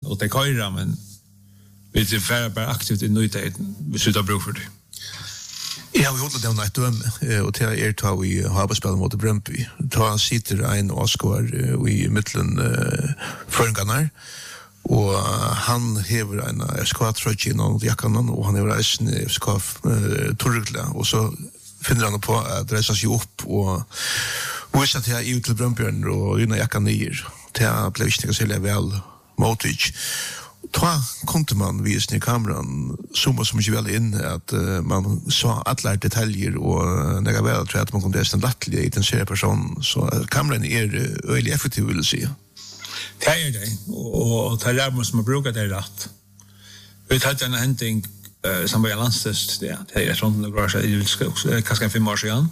och det köra men vi är bara aktivt i nöjden hvis vi tar bruk för det. Ja, vi håller det ett döme och till tar vi har spelat mot Brøndby. Tar sitter en Oscar i mitten förgarna och han hever en skvatröj någon jackan och han hever en skaf torgla och så finner han på att resa sig upp och visst att jag ut till Brøndby och innan jackan ner. Det blev inte så väl motigt. Då kunde man visa i kameran så mycket väl in att man så alla detaljer och några väl tror att man kunde nästan lättligt i den serien person så kameran är väldigt effektiv vill säga. Det är det och det lär man som har brukat det rätt. Vi hade en händning som var landstest det är sånt några år sedan kanske 5 år sedan.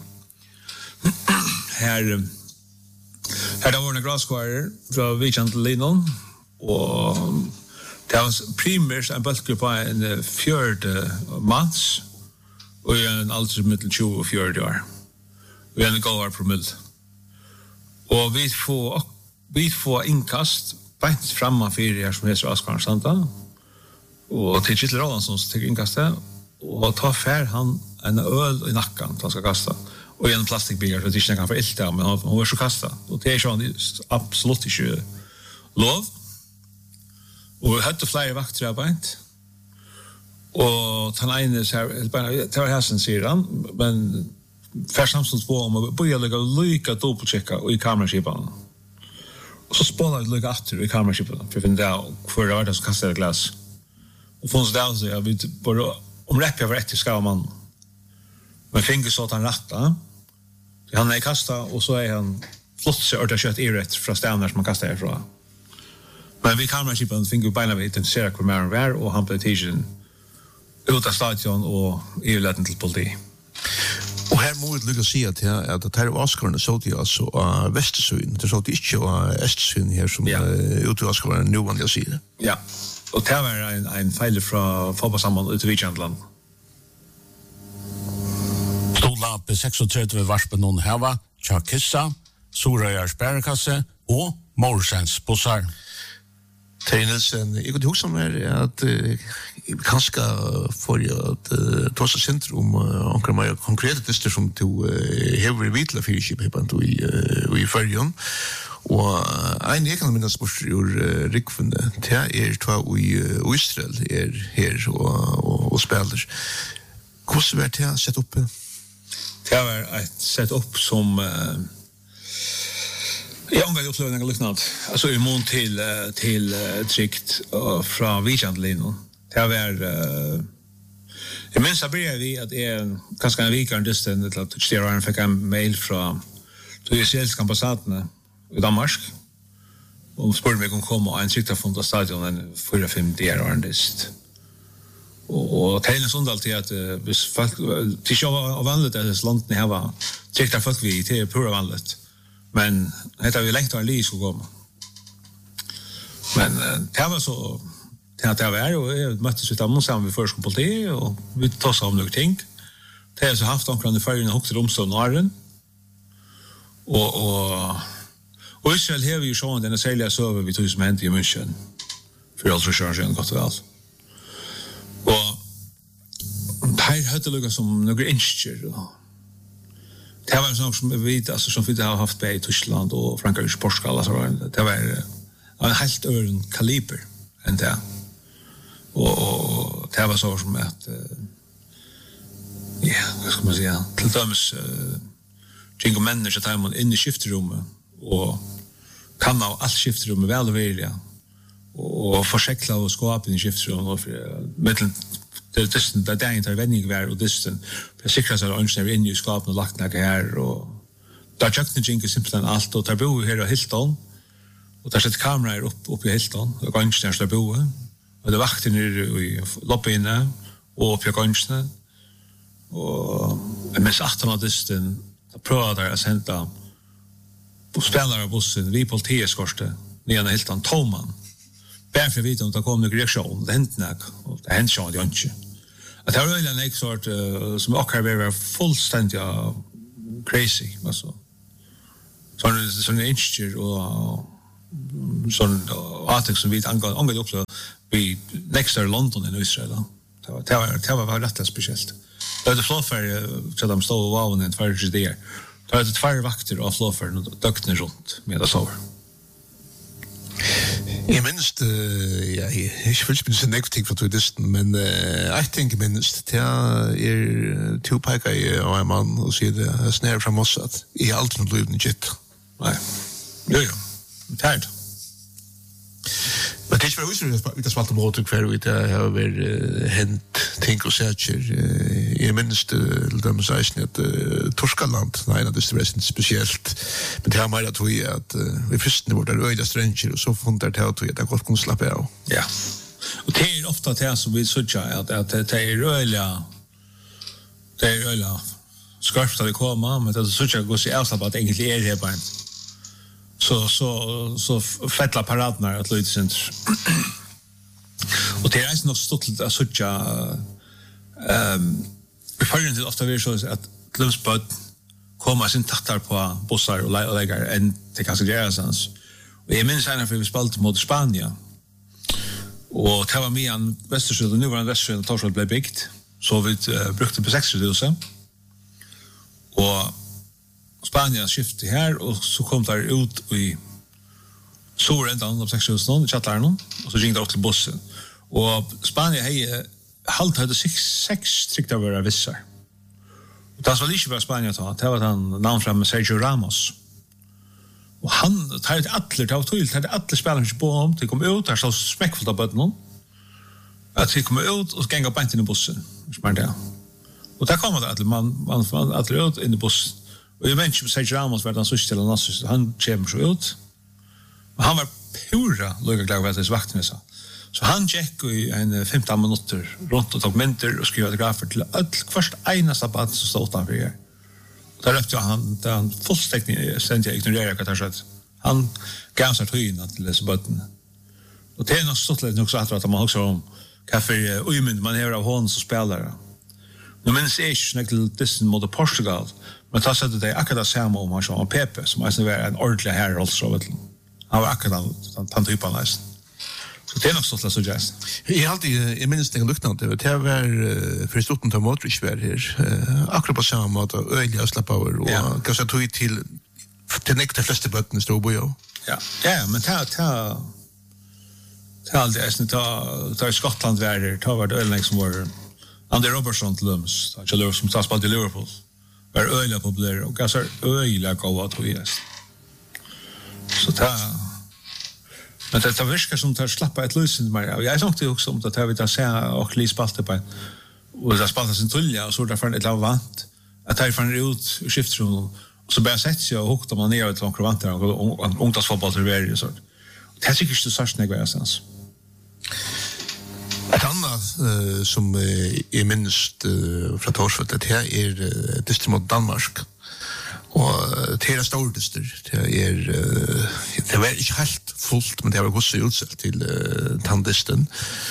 Här det var en glasskårer från Vichant Linon och det var primært en bøltgruppe på en 4 mans og en alder mellom 20 og 40 år. Og en gåvar promille. Og vi får innkast beint framme for her som heter Asgården Santa. Og til Kittel Rolandsson som tar innkastet. Og tar fær han en øl i nakken han skal kaste. Og en plastikkbiler så det ikke kan få ilt av, men han var så kastet. Og det er sånn absolutt ikke lov. Og vi hadde flere vakter arbeid. Og den ene, det var hæsen, sier han, men først samstånd på om å begynne å lykke dobbeltjekke i kameraskipene. Og så spålet vi lykke atter i kameraskipene, for å finne det hvor det var det som kastet glass. Og funnet det altså, ja, vi bare omreppet var etter skavmannen. Men finner så at han rattet. Han er i kastet, og så er han flott seg ordet kjøtt i rett fra stener som han kastet herfra. Men vi kameraskipen finner beina vi identifisere hvor mer han var, og han ble tidsen ut av stadion og EU-letten til politi. Og her må vi lykke å si at det her Oscarene så de altså av Vestersøyen, det så de ikke av Østersøyen her som ute av Oscarene nå vanlig å si det. Ja, og det var en feil fra fotballsammann ute i Vikjandland. Stola P36 varspen noen heva, Tjakissa, Sorøyars bærekasse og Morsens bussar. Terje Nielsen, jeg kunne huske meg at kanskje får jeg at ta seg senter om omkring mer konkrete lister som du hever i vitla fyrkjip i Førjen. Og en jeg kan minne spørsmål i Rikfundet, det er tva i Israel er her og spiller. Hvordan var det sett opp? Det var et sett opp som jag har väldigt upplevt något liknande. Alltså i mån till tryckt från Vikjandlinon. Det var jag minns att vi att är ganska en vecka distant till att Stjärnan fick en mail från israeliska ambassaden i Danmark. Och spurgade mig om komma och en tryckta från stadion 4-5 dagar ordentligt. Och det är sånt alltid att hvis folk till av vanligt att landet här var tryckta folk vi till pura vanligt. Men det vi längt av en liv skulle komma. Men det var så det var och jag möttes utav någon sammen vid förskolepoliti och vi tog om några ting. Det har så haft omkring i färgen och Romsdal Naren. Och Israel har vi ju sån den sälja server vi tog som hände i München. För alltså chargen gott väl. Och här hade det som några incher och det var en sak som vi vet, alltså som vi har haft i Tyskland och Frankrike och Portugal. Alltså, det var en helt ören kaliber än det. Och det var så som att, ja, vad ska man säga, till dömes kring människor tar man in i skiftrummet och kan av allt skiftrummet väl och vilja och försäkla och skapa i skiftrummet och det är inte vändning var och distan för säkert så önskar in i skapen och lagt några här och där checkar jinka simpelt allt och där bor här och Hilton och där sätter kameror upp i Hilton och gångsten där bor och det vakten i loppinne och upp i gångsten och med 18 distan prövar att sända på spelare bussen vi politieskorste ner i Hilton Toman. Därför vet om det kommer reaktion det hänt näck och det hänt så inte. Att det var en sort som också var fullständigt crazy alltså. Så en incher och sån artik som vi angår också vi next to London i Israel. Det var rätt speciellt. Det är flåfär så de stod och var en för det. Det är två vakter av flåfär och dökten runt med det så. Jeg minns, jeg føler ikke så negativt fra tøydisten, men jeg tenker minst, det to peker i og en mann og sier det snære fra Mossad. Jeg har alltid noe livende gitt. Nei. Jo. Det er det. Men det er ikke bare husker vi har spalt om åter hver og det har vært hent ting og sætjer. Jeg minns til dem som sier at Torskaland, nei, det er spesielt. Men det har mer at vi vi fyrstene vårt er øyla strenger, og så funnet det at det godt kunne slappe av. Ja. Og det er ofte det som vi sørger, at det er øyla skarpt at det kommer, men det er sørger å gå seg avslapp at det egentlig er her bare. Så fettla paradene at løyde sin. Og det er ikke nok stått til å sørge vi fører til ofte vi så at Glumsbød kommer sin tattar på bussar og legger enn til Castelleras. Og jeg minns en for vi spalte mot Spania. Og det var mye en Vestersød, og nu var en Vestersød og Torsvold ble bygd. Så vi brukte på 60-huset. Og Spania skiftet her, og så kom der ut i Sorendan av 60-huset, i Kjattlæren, og så ringte det opp til bussen. Og Spania hadde 6 stykker av å vissar. Og det var ikke bare Spania ta, det var han navn frem med Sergio Ramos. Og han tar det alle spillere ikke på om, de kom ut, her stod smekkfullt av bøtten, at de kom ut og gikk opp inn i bussen. Og der kom det alle ut inn i bussen. Og jeg vet ikke om Sergio Ramos var den sørste eller nassist, han kommer så ut. Og han var pura løygaglad ved disse vaktene, så han gikk i 15 minutter rundt og tok mynter og skrev autografer til hvert eneste bad som stod utenfor her. Og da røpte han fullstendig ignorerer hva det har skjedd. Han gav seg tøyene til disse bøttene. Og det er nok stått litt nok så at man også om hva for uimynd man har av hånden som spillere. Nå minnes jeg ikke snakket til Disney mot Portugal, men da sette det akkurat det samme om han som Pepe, som var en ordentlig herre. Han var akkurat den typen nesten. Så det er nok stått til å suggest. Jeg minnes det luktende. Det var for stotten til Modric var her. Akkurat på samme måte, øyelig å slappe over, og gav seg tog til nekte fleste bøttene stod på jo. Ja, men det er aldri, det er Skottland var her, det var det øyelig som var Andy Robertson til Lums, som tar spalt i Liverpool. Var øyelig populær, og gav seg øyelig gav at tog gjest. Så det men det virker som det slapper et løsning mer. Og jeg snakket også om det, at vi da ser og lige spalte på en, og det spalte sin tullja, og så er det for en et eller vant, at jeg fanner ut i skiftrummet, og så bare sett seg og hukte man ned til noen vanter, og ungdomsfotball til verden og sånt. Det er sikkert ikke sørst når jeg var stans. Et annet som jeg minst fra Torsvold, det her er distri mot Danmark. Og det er store dyster. Det var ikke helt fullt, men det var også utselt til tandisten.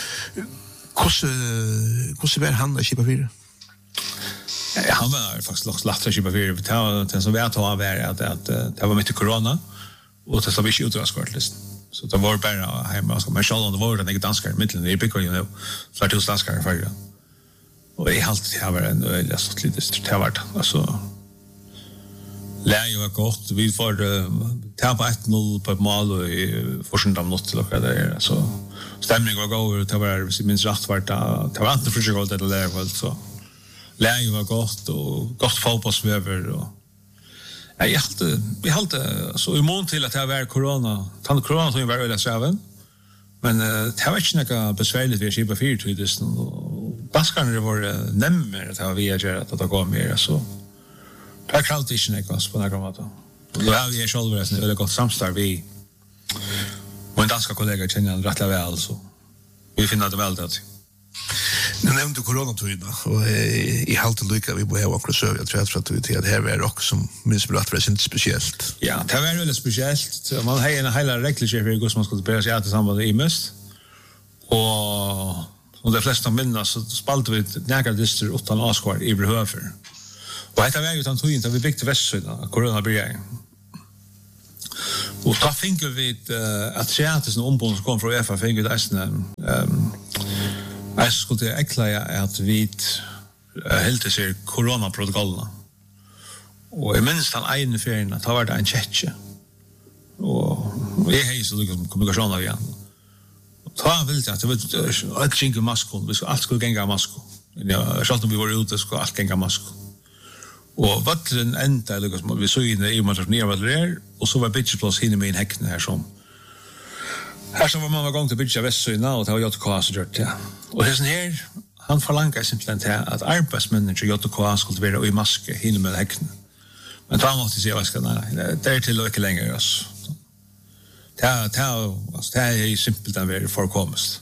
Hvordan var han å kjipa fire? Ja, han var faktisk lagt å kjipa fire. Det som vet var at det var midt i korona, og det var ikke utraskortlisten. Så det var bare hjemme. Men selv om det var den ikke danskere i midtelen, jeg bygger jo nå, så var det hos danskere i fargen. Og jeg halte det var en øyelig stått litt dyster. Det var det, altså. Läge var gott. Vi får ta på 1-0 på ett mål och i första minut till och där så stämningen var god. Det var hvis minst rätt var det var inte för gott det där så läge var gott och gott fotbollsväver och jag hade så immun till att det var corona. Corona så var det så men det var inte något besvärligt vi skipa för till det och baskarna var nämmer att vi gör att det går mer så det er kralt ikke nekvast på nærmere måte. Og da har vi selv vært en veldig godt samstarv vi og en dansk kollega kjenner han rettelig vel, så vi finner det vel det. Nu nevnte koronatøyene, og I halte lykka vi må ha akkurat søv, jeg tror at det her var også som minst bra at det var ikke spesielt. Ja, det var veldig spesielt. Man har en hele regler for hvordan man skulle bære seg til sambandet i mest, og de fleste minner så spalte vi nægare dister utan Askvar i Brøhøfer. Og dette var jo den tøyen da vi bygde Vestsøyna, koronabrygjering. Och då finner vi att teatern ombund som kom från UEFA finner vi jag skulle erklära att vi helt ser coronaprotokollerna. Och jag minns den ene ferien att det var en tjekke. Och jag har så liksom kommunikation av igen. Ta vill jag att det var allt gick maskon, vi skulle allt skulle gänga maskon. Ja, så att vi var ute skulle allt gänga maskon. Och vattnen ända liksom vi såg in i matchen ner vad det är och så var bitchplus hinner med en häckne här som var man var gång till bitcha västsöna och det var JK så gjort det. Och det här han förlangar simpelt att arbetsmänniskor JK skulle vara i maske hinner med häckne. Men ta måste se vad ska det är till och längre alltså. Det är simpelt att vara förkommest.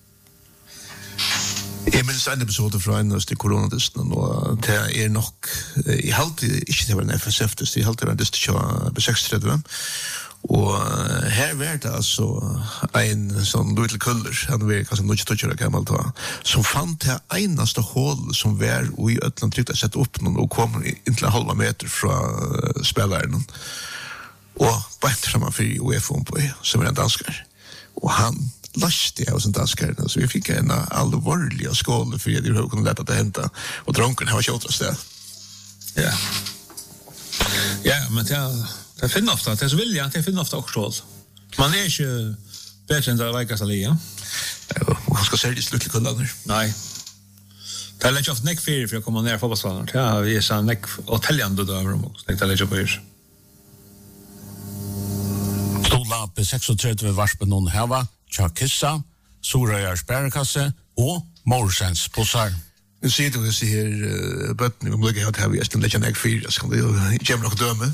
Jeg minns en episode fra en av koronadisten, og det nok, jeg halte ikke det var en FSF-dist, jeg halte det var en dist til B36, og her var det altså en sånn lille kuller, han var kanskje noe tøtjere gammelt, som fant det eneste hål som var i Øtland trygt å sette opp noen, og kom inntil en halva meter fra spilleren, og bare fremme for UEFA på, som var en dansker, og han lastig av sin danskare, så vi fick en allvarliga skål för att vi kunde lätta det hända och dronken har kört sted. Ja. Ja, men det finner ofta, det är så vilja att det finner ofta också. Man är inte bättre än det verkar salia. Ja, och han ska sälja sluttlig kundaner. Nej. Det är lätt ofta näck fyra för att komma ner fotbollsplanen. Ja, vi är så näck och täljande då över dem också. Det är lätt på er. Stola B36 varspen någon hava. Chakissa, Sorøyar Sparekasse og Morsens Bossar. Nu ser du att här bötten vi måste ha vi är lägga ner fyra så kan det ju jämna och döma.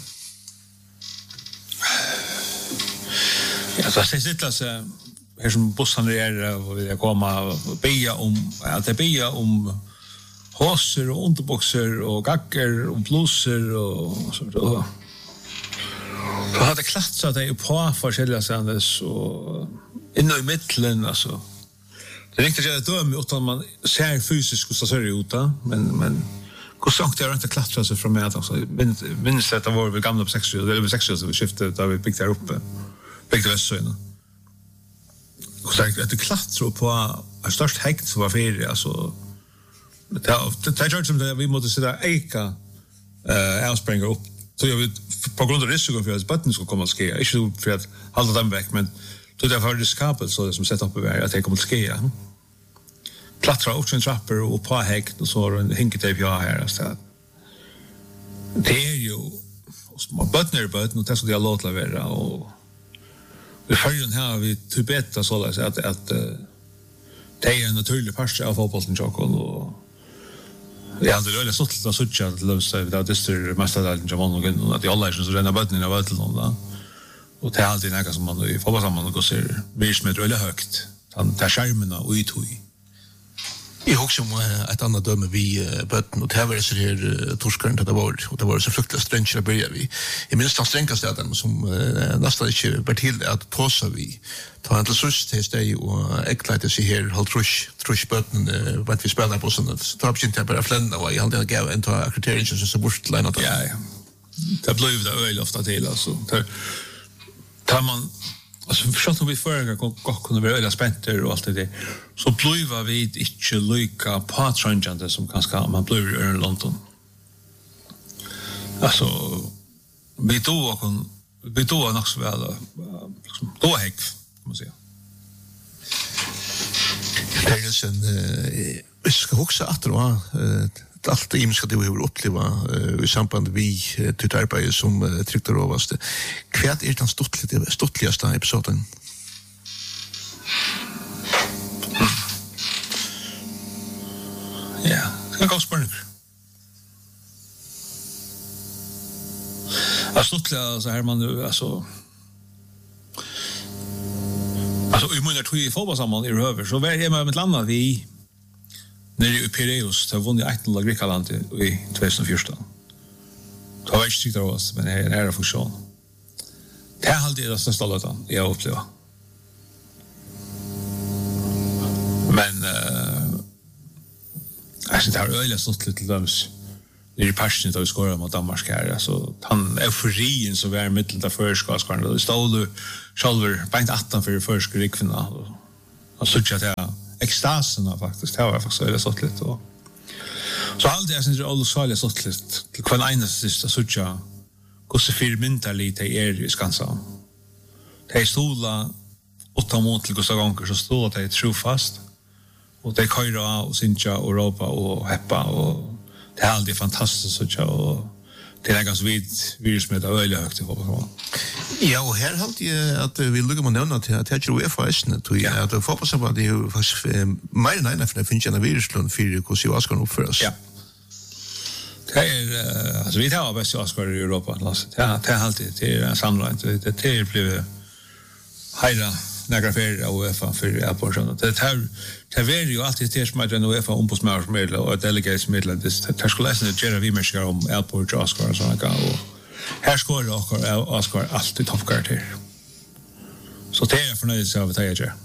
Ja, så det sitter så här som bossarna är och vill komma bea att det bea hoser och underboxer och gacker och blusser och så då. Så hade klatrat det på forskjelliga sändes och inne i mitten alltså. Det är riktigt att döma utan man ser fysiskt hur det ser ut men hur sagt det är inte klatrat sig från mig alltså. Minns att det var väl gamla på 60 eller 60 så vi skiftade där vi byggde där uppe. Byggde västsöna. Och så att det klatrar på störst häkt så var ferie alltså. Det är som det vi måste sitta eka avspringa upp. Så jag vet på grund av risken för att botten ska komma att ske. Inte för att hålla dem väck men då det var riskabelt så det som sett upp över att det kommer att ske. Plattra upp en trappor och på häkt och så en hinketejp jag här så det är ju små botten och det så det har låtit vara och vi följer här vi tubeta så att det är en naturlig part av fotbollen och ja, det är så att sucha att lösa det där mästardelen Jamon och att alla är så rena botten av allt då. Och det är alltid något som man i fotbollssammanhang och ser vis med rölla högt. Han tar skärmarna och uthoj. Jag har också ett annat döme vi bötten och det här var så här torskaren det var så fruktansvärt strängt att börja vi. Jag minns den strängaste av som nästan inte var till att tåsa vi. Ta han till sust till steg och äckligt sig här halt trusch bötten vad vi spelar på sånt så tar inte bara flända och jag hade gav en ta kriterier så bort linat. Ja. Det blev det öl ofta till alltså. Tar man alltså försökte vi förra kunde vara öliga spänter och allt det där. Så blev vi inte lika patrönjande som kanske man blev i London. Alltså vi då nog så väl liksom då häck kan man säga. Det är sen vi ska också att då allt det ska du har uppleva i samband vi till arbete som tryckte råvaste. Kvärt är den stottligaste episoden. Ja, ska gå spänning. Stottliga så här man nu alltså i månader tror jag fotbollssamman i över så var jag med ett land vi när i Piraeus så vann jag 18 lag Grekland i 2014. Det var inte tyckte oss men det är en funktion. Det är alltid det största låten jag upplever. Men jag syns det har öliga stått lite löms i passionet av skåra mot Danmark här. Så han euforien som var mitt av förskapskarna. Det stod själver beint 18 för förska rikvinna. Och så att jag extasen faktiskt. Det var faktiskt väldigt sått lite. Så allt jag syns det all så sått lite till kvar enaste sista så att hur så fyr mentalt i Skansa. Det stola 8 månader till Gustav Gånger så stod att det är trofast. Och det köra och synja och ropa och heppa och det är alltid fantastiskt och det är ganska virus med öl högt i fotboll. Ja, och här halt jag att vi lukar man nämna till att jag UEFA är det att fotbollssambandet det är faktiskt mer än för det finns en viruslund för hur så ska uppföra oss. Ja. Det är alltså vi tar bäst Oscar i Europa alltså. Det är alltid det är samlat det är blivit hela några färre av UEFA för abortion. Det är ju alltid det som är den UEFA ombudsmansmedel och delegatesmedel. Det skulle läsa det Gerard Wimmerskar om Airport Oscar och sådana och här skårar Oscar alltid toppkaraktär. Så det är förnöjelse av att jag gör.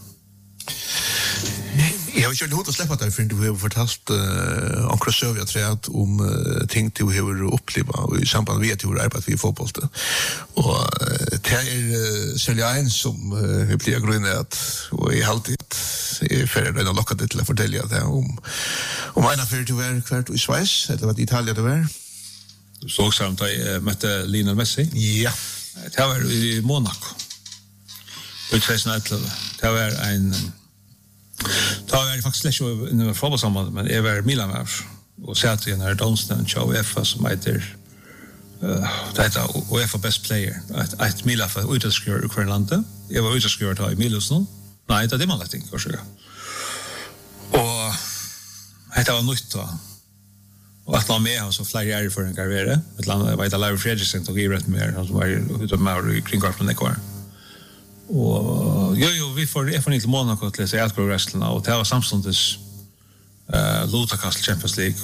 Jag har inte att släppa där för du har fortalt Ankara Sövja träd om ting du har upplevt i samband med att du har arbetat vid fotboll. Och det är Seljain som har blivit grundat och är alltid för att locka det till att fortälja det om en affär du var kvart i Schweiz eller vad i Italien du var. Du såg samt att jag mötte Lionel Messi. Ja. Det var i Monaco. Det var en ta var faktiskt lätt i fotbollssammanhang men är väl Milan och så att när Donsten show UEFA som heter det heter UEFA best player ett Milan för utskriver Ukrainlande. Jag var utskriver då i Milan. Nej, det är man lätt kanske. Och det var nytt då. Och att man med så flera år för en karriär. Ett land jag vet att Larry Fredriksson tog i rätt mer han var ute med kring garpen där kvar. Och vi får inte Monaco till sig att wrestlarna och det var samstundes Lota Castle Champions League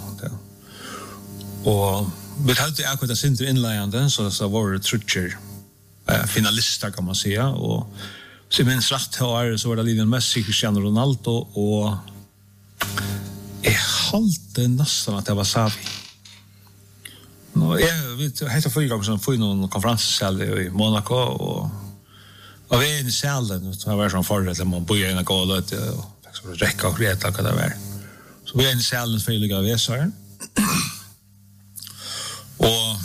och vi hade akkurat inte inledande så var det trutcher finalister kan man säga och så minns rätt här så var det Lionel Messi, Cristiano Ronaldo och halte nästan att det var Xavi. Jag vet heter förra gången som får någon konferenssal i Monaco och vi är i salen, det var som förut att man börjar in och gå lite och räcka och reta vad det var. Så vi är i salen för att lägga väsar. Och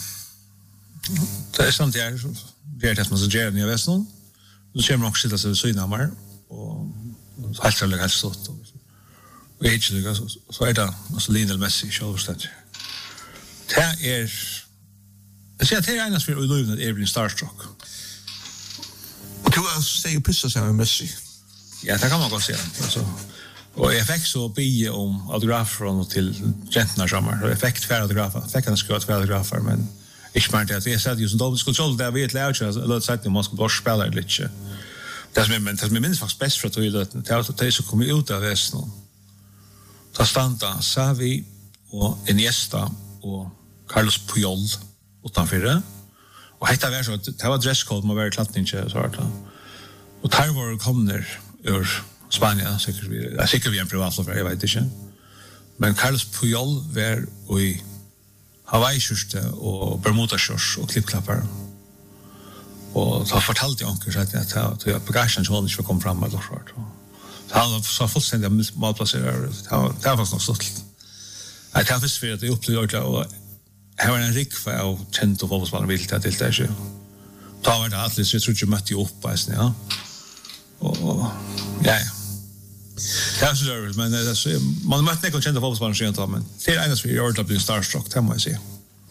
det är sånt här, det är det som är Jeremy Westnon. Då ser man också sitta sig vid Sydnamar och helt stått. Och inte så är det alltså Lionel Messi självständigt. Det är jag säger att det är enas för Uluvnet är bli starstruck. Och du har steg pissa sig med Messi. Ja, det kan man gott säga. Alltså, och jag fick så be om autografer från till gentarna sommar. Och jag fick två autografer. Fick han skott två autografer, men inte mer till att jag satt ju som dobbeltskontroll där vi ett lärt eller låt säga att man ska bara spela lite. Det som är minst faktiskt bäst för att det är så kommer ut av västen. Ta standa Xavi och Iniesta och Carlos Puyol utanför det. Och hetta var så att det var dresscode man var klattning så här. Och där var kommer ur Spanien säkert vi en privatflygare jag vet inte. Men Carlos Puyol var i Hawaii-skjorte och Bermuda-shorts och klippklappar. Och så fortalte jag onkel att jag bagagen så inte kom fram med så. Så han så fullständigt malplacerad. Det var faktiskt något stolt. Jag tar först för att jag upplevde och här var en rik för av känt och fotbollsspelare vill till det så. Ta var det alltid så jag tror jag mötte upp på ja. Och ja. Det är så där men man mötte inte känt och fotbollsspelare så men det är enas för jag har blivit starstruck kan man säga.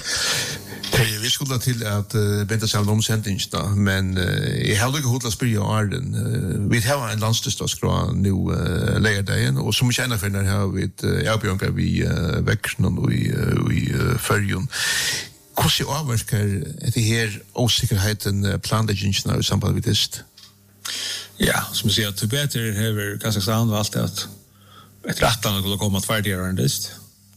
Vi skulle till att bättre själva omsättningen men I har inte hotlat spela Arden. Vi har en landstidsskra nu lärdagen och som känner för när har vi erbjudande vi växten och i förjon. Hur ser avverkar det här osäkerheten planläggningen I samband med det? Ja, som jag säger, Tibet har Kazakstan och allt det att ett rättan skulle komma att färdigare än det.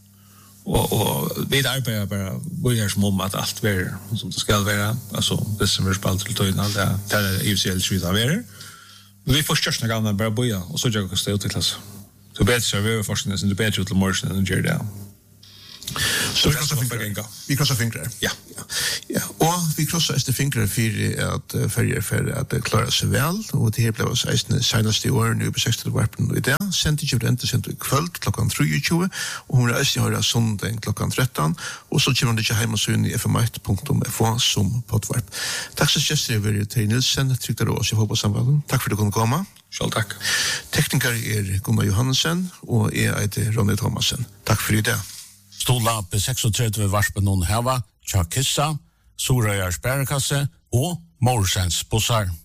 Och vi arbetar bara börjar som om att allt är som det ska vara. Alltså, det som är spalt till tøyna, det är UCL skjuta av er. Vi får största gamla bara börja och så jag kan stå till klass. Så bättre så vi forskningen sen det bättre till morgon än gör det. Så vi krossar fingrar. Ja. Og vi krossar este fingrar for at ferger for at klara seg vel, og det her ble oss eisne senast i år, nu på 60 varpen i dag, sendt ikke rente sendt i kvöld klokkan 23, og hun reiste høyre sondag klokkan 13, og så kommer det ikke hjemme søn i fm1.fo som poddvarp. Takk så kjester jeg til Nilsen, trykter oss i fotballsamvalen. Takk for at du kunne komme. Selv takk. Tekniker Gunnar Johansen, og jeg heter Ronny Thomasen. Takk for i dag. Stola P36 varspen hon heva, Tja Kissa, Sorøyars Bærekasse og Morsens Bossar.